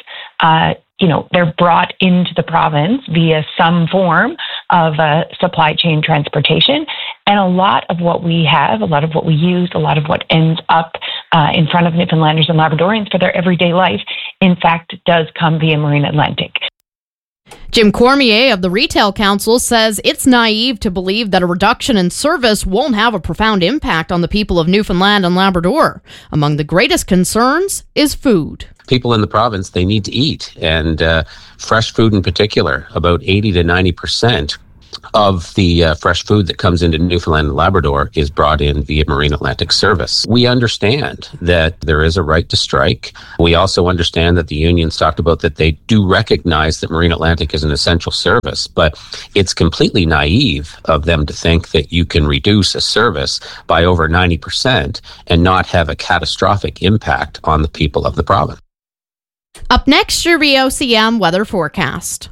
they're brought into the province via some form of supply chain transportation. And a lot of what we have, a lot of what we use, a lot of what ends up in front of Newfoundlanders and Labradorians for their everyday life, in fact, does come via Marine Atlantic. Jim Cormier of the Retail Council says it's naive to believe that a reduction in service won't have a profound impact on the people of Newfoundland and Labrador. Among the greatest concerns is food. People in the province, they need to eat, and fresh food in particular. About 80 to 90% of the fresh food that comes into Newfoundland and Labrador is brought in via Marine Atlantic Service. We understand that there is a right to strike. We also understand that the unions talked about that they do recognize that Marine Atlantic is an essential service, but it's completely naive of them to think that you can reduce a service by over 90% and not have a catastrophic impact on the people of the province. Up next, your VOCM weather forecast.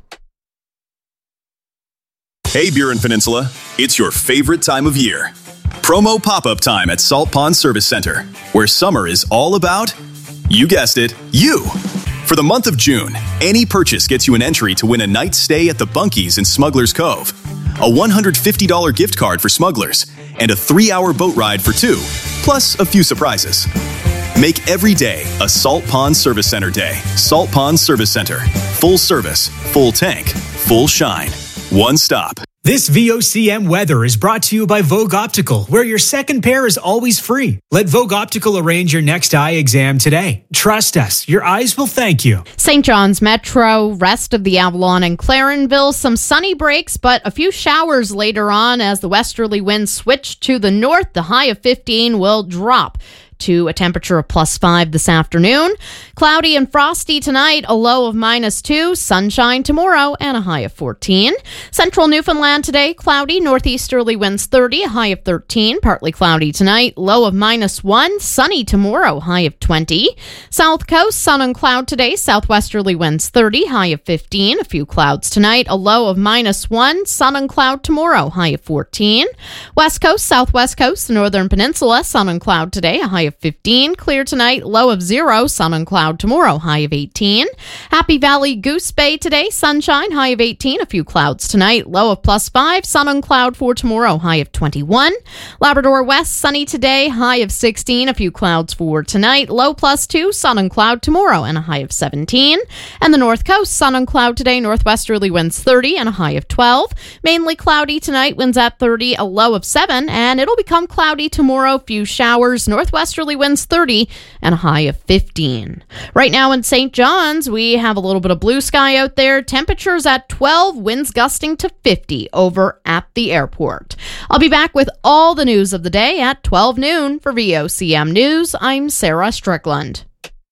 Hey, Burin Peninsula, it's your favorite time of year. Promo pop-up time at Salt Pond Service Center, where summer is all about, you guessed it, you. For the month of June, any purchase gets you an entry to win a night's stay at the Bunkies in Smuggler's Cove, a $150 gift card for Smugglers, and a 3-hour boat ride for 2, plus a few surprises. Make every day a Salt Pond Service Center day. Salt Pond Service Center. Full service, full tank, full shine. One stop. This VOCM weather is brought to you by Vogue Optical, where your second pair is always free. Let Vogue Optical arrange your next eye exam today. Trust us, your eyes will thank you. St. John's Metro, rest of the Avalon and Clarenville, some sunny breaks, but a few showers later on as the westerly winds switch to the north. The high of 15 will drop to a temperature of +5 this afternoon. Cloudy and frosty tonight, a low of -2. Sunshine tomorrow and a high of 14. Central Newfoundland today, cloudy, northeasterly winds 30, a high of 13. Partly cloudy tonight, low of -1. Sunny tomorrow, high of 20. South Coast, sun and cloud today, southwesterly winds 30, high of 15. A few clouds tonight, a low of -1. Sun and cloud tomorrow, high of 14. West Coast, southwest coast, the northern peninsula, sun and cloud today, a high of 15. Clear tonight, low of 0. Sun and cloud tomorrow, high of 18. Happy Valley, Goose Bay today, sunshine, high of 18. A few clouds tonight, low of +5. Sun and cloud for tomorrow, high of 21. Labrador West, sunny today, high of 16. A few clouds for tonight, low +2. Sun and cloud tomorrow and a high of 17. And the North Coast, sun and cloud today, northwesterly winds 30 and a high of 12. Mainly cloudy tonight, winds at 30, a low of 7. And it'll become cloudy tomorrow, few showers, northwesterly winds 30 and a high of 15. Right now in St. John's, we have a little bit of blue sky out there. Temperatures at 12, winds gusting to 50 over at the airport. I'll be back with all the news of the day at 12 noon for VOCM News. I'm Sarah Strickland.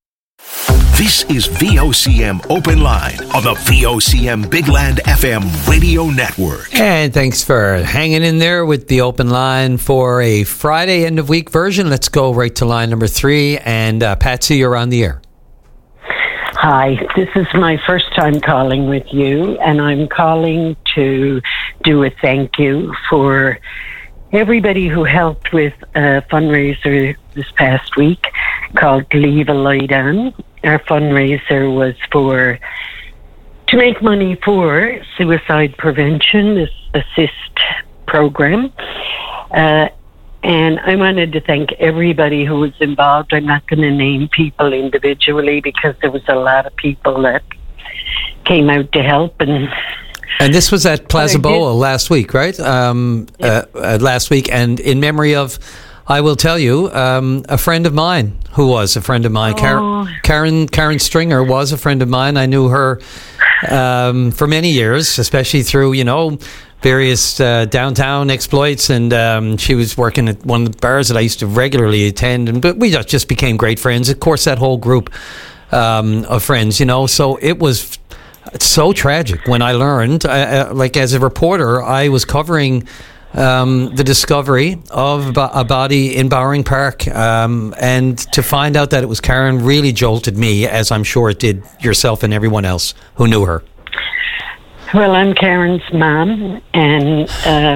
This is VOCM Open Line on the VOCM Big Land FM radio network. And thanks for hanging in there with the Open Line for a Friday end of week version. Let's go right to line number 3. And Patsy, you're on the air. Hi, this is my first time calling with you, and I'm calling to do a thank you for everybody who helped with a fundraiser this past week called Leave a Light On. Our fundraiser was to make money for suicide prevention, this ASSIST program. And I wanted to thank everybody who was involved. I'm not going to name people individually because there was a lot of people that came out to help. And this was at Plaza Boa last week, right? Last week. And in memory of, I will tell you, a friend of mine who was a friend of mine, Karen Stringer was a friend of mine. I knew her for many years, especially through, various downtown exploits, and she was working at one of the bars that I used to regularly attend, but we just became great friends. Of course, that whole group of friends, so it was so tragic when I learned, as a reporter, I was covering the discovery of a body in Bowring Park, and to find out that it was Karen really jolted me, as I'm sure it did yourself and everyone else who knew her. Well, I'm Karen's mom, and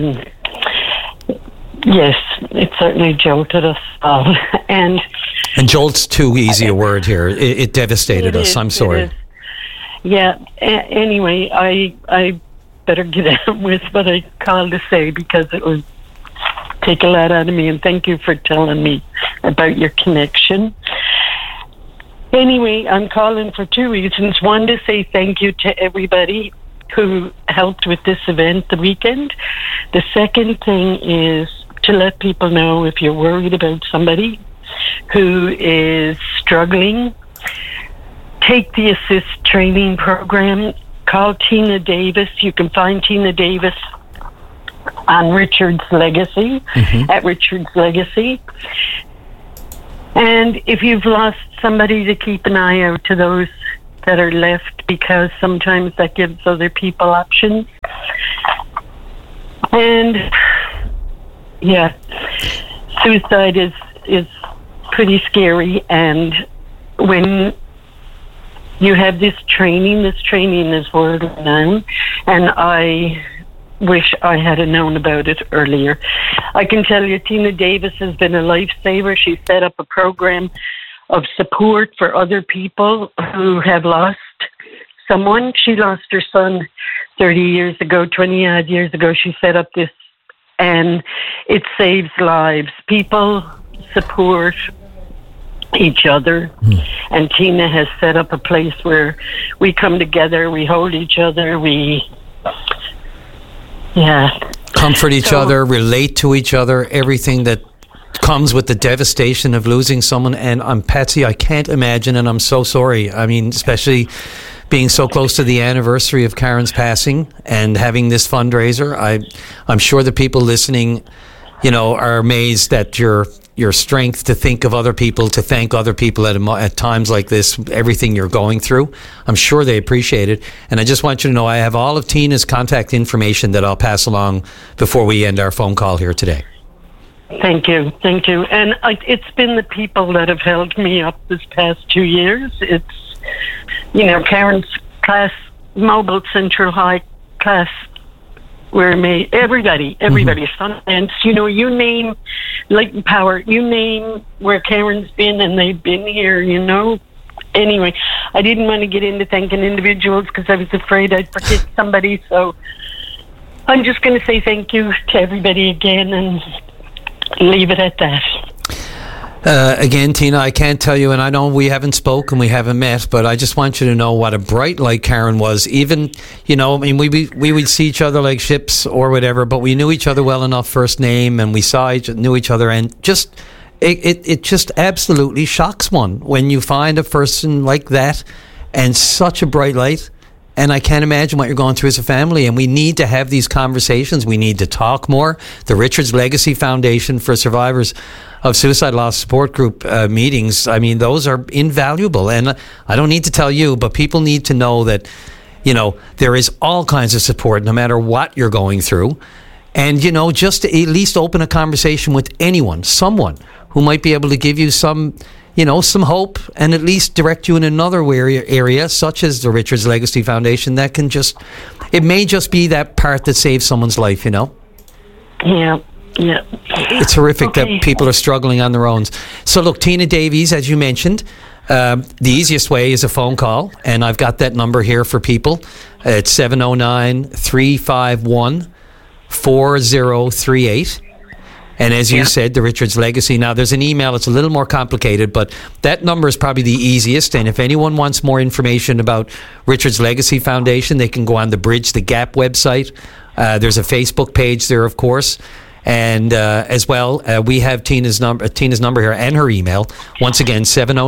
yes, it certainly jolted us all. And jolt's too easy a word here. It devastated us. I'm sorry. Yeah. Anyway, I better get on with what I called to say because it would take a lot out of me. And thank you for telling me about your connection. Anyway, I'm calling for two reasons. One, to say thank you to everybody who helped with this event the weekend. The second thing is to let people know, if you're worried about somebody who is struggling, take the Assist training program. Call Tina Davis. You can find Tina Davis on Richard's Legacy, at Richard's Legacy. And if you've lost somebody, to keep an eye out to those that are left, because sometimes that gives other people options. And yeah, suicide is pretty scary, and when you have this training is world renowned, and I wish I had known about it earlier. I can tell you, Tina Davis has been a lifesaver. She set up a program of support for other people who have lost someone. She lost her son 30 years ago, 20 odd years ago. She set up this, and it saves lives. People support each other, and Tina has set up a place where we come together, we hold each other, comfort each other, relate to each other, everything that comes with the devastation of losing someone. And Patsy, I can't imagine, and I'm so sorry. I mean, especially being so close to the anniversary of Karen's passing and having this fundraiser. I'm sure the people listening, are amazed at your strength to think of other people, to thank other people at times like this, everything you're going through. I'm sure they appreciate it. And I just want you to know I have all of Tina's contact information that I'll pass along before we end our phone call here today. Thank you. And it's been the people that have held me up this past 2 years. It's, Karen's class, Mobile Central High class, where everybody, Sundance, you name Light Power, you name where Karen's been, and they've been here, Anyway, I didn't want to get into thanking individuals because I was afraid I'd forget somebody, so I'm just going to say thank you to everybody again and leave it at that. Again, Tina, I can't tell you, and I know we haven't spoken, we haven't met, but I just want you to know what a bright light Karen was. Even, we would see each other like ships or whatever, but we knew each other well enough, first name, and we knew each other, and it just absolutely shocks one when you find a person like that and such a bright light. And I can't imagine what you're going through as a family. And we need to have these conversations. We need to talk more. The Richard's Legacy Foundation for Survivors of Suicide Loss Support Group meetings, those are invaluable. And I don't need to tell you, but people need to know that, there is all kinds of support no matter what you're going through. And, just to at least open a conversation with someone who might be able to give you some hope and at least direct you in another area, such as the Richard's Legacy Foundation, that can it may just be that part that saves someone's life, Yeah. It's horrific that people are struggling on their own. So look, Tina Davies, as you mentioned, the easiest way is a phone call, and I've got that number here for people. It's 709-351-4038. And as you said, the Richard's Legacy. Now, there's an email. It's a little more complicated, but that number is probably the easiest. And if anyone wants more information about Richard's Legacy Foundation, they can go on the Bridge the Gap website. There's a Facebook page there, of course. And as well, we have Tina's number here and her email. Once again,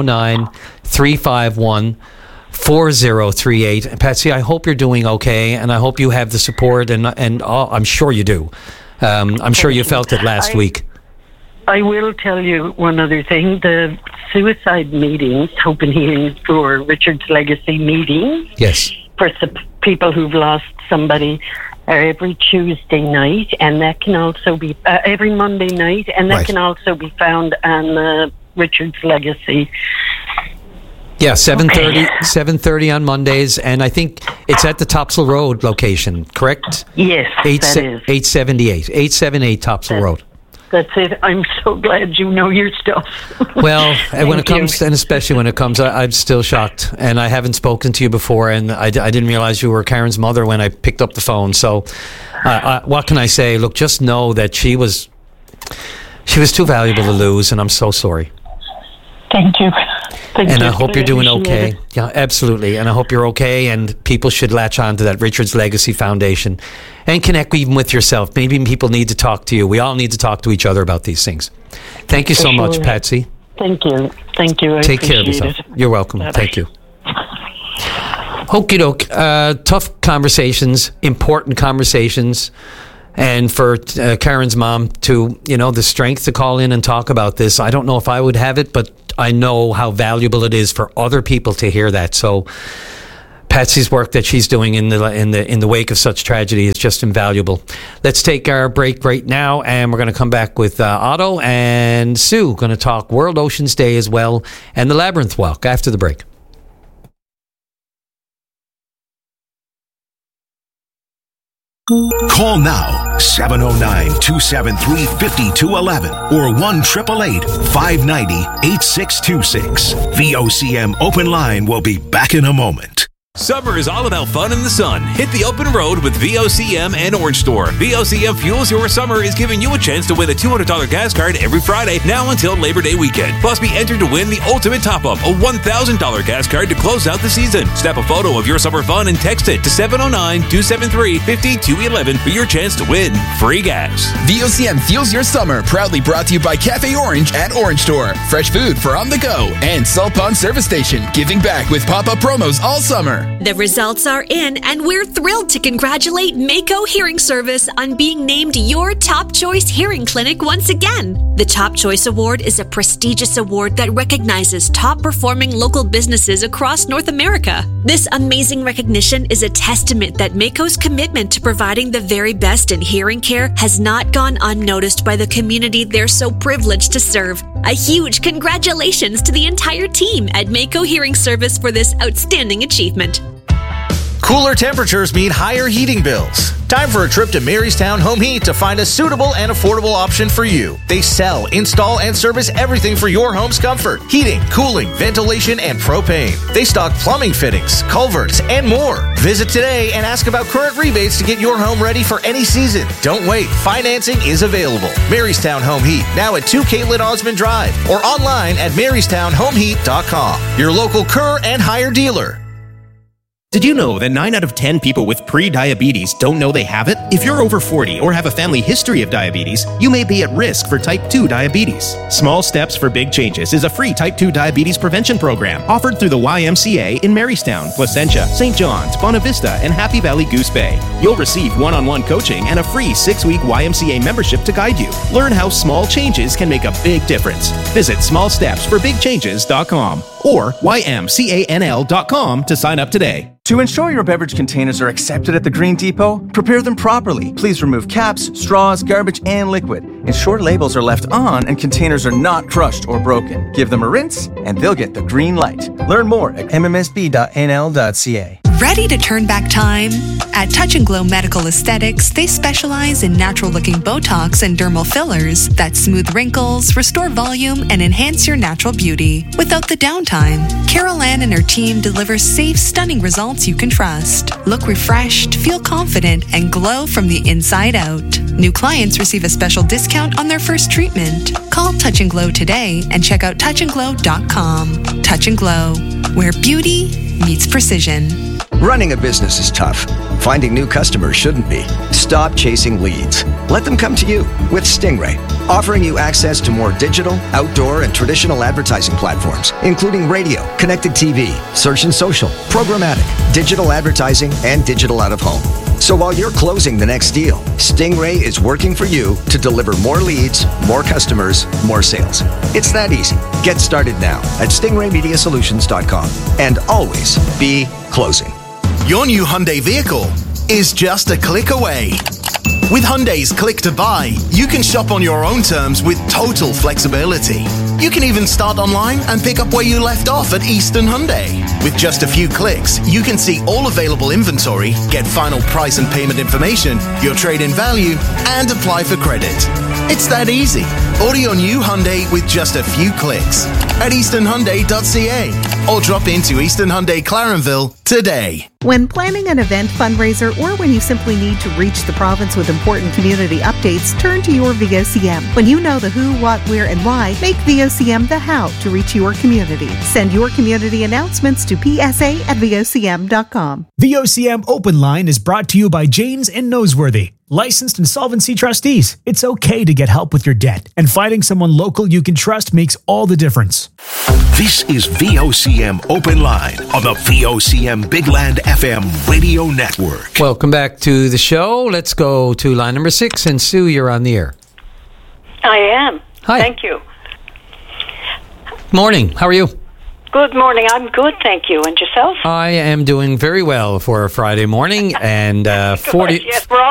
709-351-4038. Patsy, I hope you're doing okay, and I hope you have the support, and I'm sure you do. I'm sure you felt it last week. I will tell you one other thing. The suicide meetings, Hope and Healing for Richard's Legacy meetings, for people who've lost somebody, are every Tuesday night, and that can also be every Monday night, and that can also be found on Richard's Legacy. Yeah, 7:30 on Mondays, and I think it's at the Topsail Road location, correct? Yes, that is. 878 Topsail Road. That's it. I'm so glad you know your stuff. Well, when it comes, and especially when it comes, I'm still shocked, and I haven't spoken to you before, and I didn't realize you were Karen's mother when I picked up the phone. So, what can I say? Look, just know that she was too valuable to lose, and I'm so sorry. Thank you. I hope you're doing okay. Yeah, absolutely. And I hope you're okay. And people should latch on to that Richard's Legacy Foundation and connect even with yourself. Maybe people need to talk to you. We all need to talk to each other about these things. Thank you so much, Patsy. Thank you. Take care of yourself. You're welcome. Bye-bye. Thank you. Okie doke. Tough conversations, important conversations. And for Karen's mom to, the strength to call in and talk about this. I don't know if I would have it, but I know how valuable it is for other people to hear that. So Patsy's work that she's doing in the wake of such tragedy is just invaluable. Let's take our break right now, and we're going to come back with Otto and Sue. Going to talk World Oceans Day as well, and the Labyrinth Walk after the break. Call now, 709-273-5211 or 1-888-590-8626. VOCM Open Line will be back in a moment. Summer is all about fun in the sun. Hit the open road with VOCM and Orange Store. VOCM Fuels Your Summer is giving you a chance to win a $200 gas card every Friday now until Labor Day weekend. Plus, be entered to win the ultimate top-up, a $1,000 gas card to close out the season. Snap a photo of your summer fun and text it to 709-273-5211 for your chance to win free gas. VOCM Fuels Your Summer, proudly brought to you by Cafe Orange and Orange Store. Fresh food for on the go. And Salt Pond Service Station, giving back with pop-up promos all summer. The results are in, and we're thrilled to congratulate Mako Hearing Service on being named your Top Choice Hearing Clinic once again. The Top Choice Award is a prestigious award that recognizes top-performing local businesses across North America. This amazing recognition is a testament that Mako's commitment to providing the very best in hearing care has not gone unnoticed by the community they're so privileged to serve. A huge congratulations to the entire team at Mako Hearing Service for this outstanding achievement. Cooler temperatures mean higher heating bills. Time for a trip to Marystown Home Heat to find a suitable and affordable option for you. They sell, install, and service everything for your home's comfort. Heating, cooling, ventilation, and propane. They stock plumbing fittings, culverts, and more. Visit today and ask about current rebates to get your home ready for any season. Don't wait. Financing is available. Marystown Home Heat, now at 2 Caitlin Osmond Drive or online at MarystownHomeHeat.com. Your local Kerr and Hire dealer. Did you know that 9 out of 10 people with pre-diabetes don't know they have it? If you're over 40 or have a family history of diabetes, you may be at risk for type 2 diabetes. Small Steps for Big Changes is a free type 2 diabetes prevention program offered through the YMCA in Marystown, Placentia, St. John's, Bonavista, and Happy Valley Goose Bay. You'll receive one-on-one coaching and a free 6-week YMCA membership to guide you. Learn how small changes can make a big difference. Visit smallstepsforbigchanges.com or ymcanl.com to sign up today. To ensure your beverage containers are accepted at the Green Depot, prepare them properly. Please remove caps, straws, garbage, and liquid. Ensure labels are left on and containers are not crushed or broken. Give them a rinse and they'll get the green light. Learn more at mmsb.nl.ca. Ready to turn back time? At Touch and Glow Medical Aesthetics, they specialize in natural-looking Botox and dermal fillers that smooth wrinkles, restore volume, and enhance your natural beauty without the downtime. Carol Ann and her team deliver safe, stunning results you can trust. Look refreshed, feel confident, and glow from the inside out. New clients receive a special discount on their first treatment. Call Touch and Glow today and check out touchandglow.com. Touch and Glow, where beauty meets precision. Running a business is tough. Finding new customers shouldn't be. Stop chasing leads. Let them come to you with Stingray, offering you access to more digital, outdoor, and traditional advertising platforms, including radio, connected TV, search and social, programmatic, digital advertising, and digital out-of-home. So while you're closing the next deal, Stingray is working for you to deliver more leads, more customers, more sales. It's that easy. Get started now at stingraymediasolutions.com and always be closing. Your new Hyundai vehicle is just a click away. With Hyundai's Click to Buy, you can shop on your own terms with total flexibility. You can even start online and pick up where you left off at Eastern Hyundai. With just a few clicks, you can see all available inventory, get final price and payment information, your trade-in value, and apply for credit. It's that easy. Order your new Hyundai with just a few clicks at easternhyundai.ca or drop into Eastern Hyundai Clarenville today. When planning an event, fundraiser, or when you simply need to reach the province with important community updates, turn to your VOCM. When you know the who, what, where, and why, make VOCM the how to reach your community. Send your community announcements to psa@vocm.com. VOCM Open Line is brought to you by Janes and Noseworthy, licensed insolvency trustees. It's okay to get help with your debt, and finding someone local you can trust makes all the difference. This is VOCM Open Line on the VOCM Big Land FM radio network. Welcome back to the show. Let's go to line number 6. And Sue, you're on the air. I am. Hi. Thank you. Morning. How are you? Good morning. I'm good, thank you. And yourself? I am doing very well for a Friday morning. And 40. Yes, we're all